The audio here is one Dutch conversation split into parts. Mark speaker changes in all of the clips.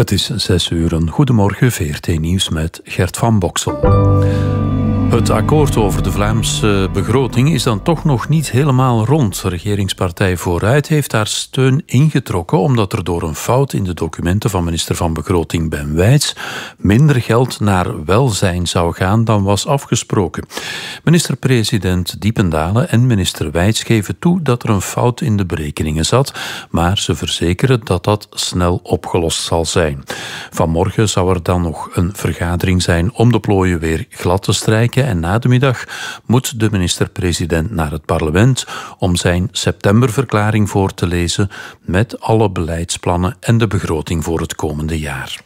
Speaker 1: Het is 6 uur. Goedemorgen, VRT Nieuws met Gert van Boksel. Het akkoord over de Vlaamse begroting is dan toch nog niet helemaal rond. De regeringspartij Vooruit heeft haar steun ingetrokken omdat er door een fout in de documenten van minister van Begroting Ben Wijts minder geld naar welzijn zou gaan dan was afgesproken. Minister-president Diependalen en minister Wijts geven toe dat er een fout in de berekeningen zat, maar ze verzekeren dat dat snel opgelost zal zijn. Vanmorgen zou er dan nog een vergadering zijn om de plooien weer glad te strijken. En na de middag moet de minister-president naar het parlement om zijn septemberverklaring voor te lezen met alle beleidsplannen en de begroting voor het komende jaar.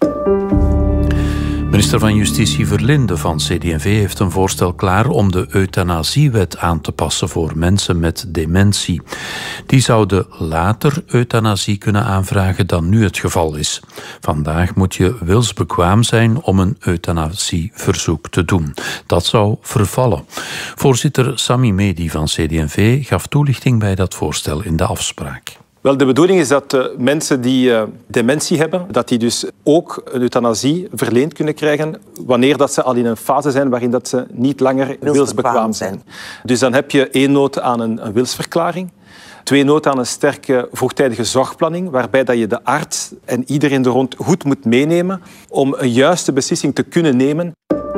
Speaker 1: Minister van Justitie Verlinde van CD&V heeft een voorstel klaar om de euthanasiewet aan te passen voor mensen met dementie. Die zouden later euthanasie kunnen aanvragen dan nu het geval is. Vandaag moet je wilsbekwaam zijn om een euthanasieverzoek te doen. Dat zou vervallen. Voorzitter Sami Medi van CD&V gaf toelichting bij dat voorstel in de afspraak.
Speaker 2: Wel, de bedoeling is dat mensen die dementie hebben, dat die dus ook een euthanasie verleend kunnen krijgen wanneer dat ze al in een fase zijn waarin dat ze niet langer wilsbekwaam zijn. Dus dan heb je 1 nood aan een wilsverklaring, 2 nood aan een sterke vroegtijdige zorgplanning, waarbij dat je de arts en iedereen er rond goed moet meenemen om een juiste beslissing te kunnen nemen.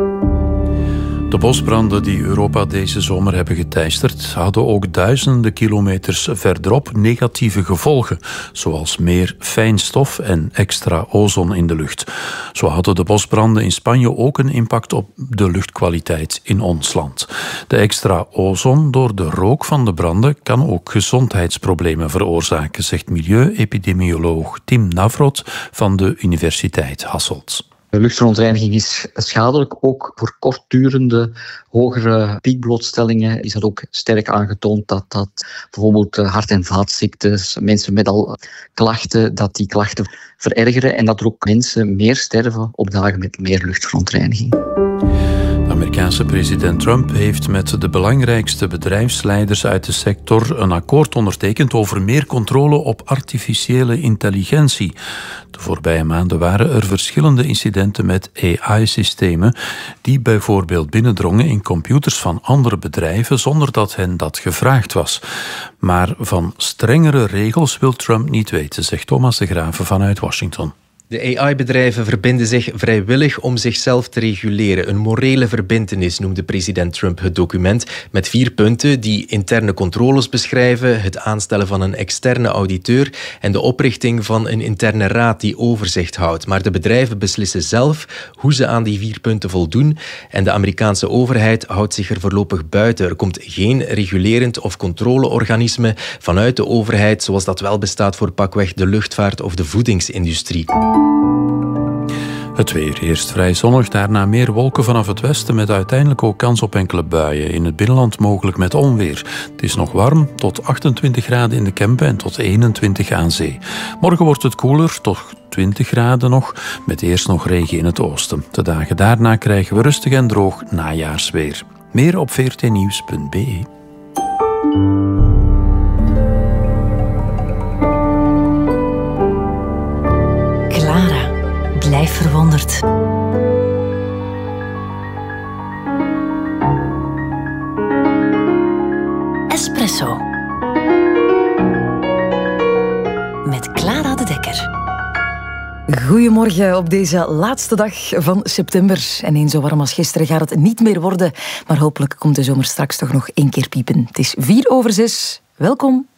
Speaker 1: De bosbranden die Europa deze zomer hebben geteisterd hadden ook duizenden kilometers verderop negatieve gevolgen, zoals meer fijnstof en extra ozon in de lucht. Zo hadden de bosbranden in Spanje ook een impact op de luchtkwaliteit in ons land. De extra ozon door de rook van de branden kan ook gezondheidsproblemen veroorzaken, zegt milieuepidemioloog Tim Navrot van de Universiteit Hasselt.
Speaker 3: Luchtverontreiniging is schadelijk. Ook voor kortdurende, hogere piekblootstellingen is dat ook sterk aangetoond dat bijvoorbeeld hart- en vaatziektes, mensen met al klachten, dat die klachten verergeren en dat er ook mensen meer sterven op dagen met meer luchtverontreiniging.
Speaker 1: De Amerikaanse president Trump heeft met de belangrijkste bedrijfsleiders uit de sector een akkoord ondertekend over meer controle op artificiële intelligentie. De voorbije maanden waren er verschillende incidenten met AI-systemen die bijvoorbeeld binnendrongen in computers van andere bedrijven zonder dat hen dat gevraagd was. Maar van strengere regels wil Trump niet weten, zegt Thomas de Graeve vanuit Washington.
Speaker 4: De AI-bedrijven verbinden zich vrijwillig om zichzelf te reguleren. Een morele verbintenis noemde president Trump het document met 4 punten die interne controles beschrijven, het aanstellen van een externe auditeur en de oprichting van een interne raad die overzicht houdt. Maar de bedrijven beslissen zelf hoe ze aan die 4 punten voldoen en de Amerikaanse overheid houdt zich er voorlopig buiten. Er komt geen regulerend of controleorganisme vanuit de overheid, zoals dat wel bestaat voor pakweg de luchtvaart of de voedingsindustrie.
Speaker 1: Het weer eerst vrij zonnig, daarna meer wolken vanaf het westen met uiteindelijk ook kans op enkele buien. In het binnenland mogelijk met onweer. Het is nog warm, tot 28 graden in de Kempen en tot 21 aan zee. Morgen wordt het koeler, tot 20 graden nog, met eerst nog regen in het oosten. De dagen daarna krijgen we rustig en droog najaarsweer. Meer op vrtnieuws.be.
Speaker 5: Blijf verwonderd. Espresso. Met Clara de Dekker.
Speaker 6: Goedemorgen op deze laatste dag van september. En eens zo warm als gisteren gaat het niet meer worden. Maar hopelijk komt de zomer straks toch nog 1 keer piepen. Het is 4:04. Welkom.